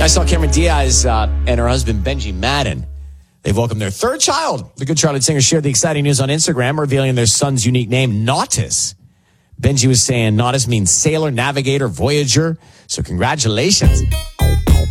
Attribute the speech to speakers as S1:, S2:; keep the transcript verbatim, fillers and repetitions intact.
S1: I saw Cameron Diaz uh, and her husband Benji Madden. They've welcomed their third child. The Good Charlotte singer shared the exciting news on Instagram, revealing their son's unique name, Nautis. Benji was saying Nautis means sailor, navigator, voyager. So congratulations.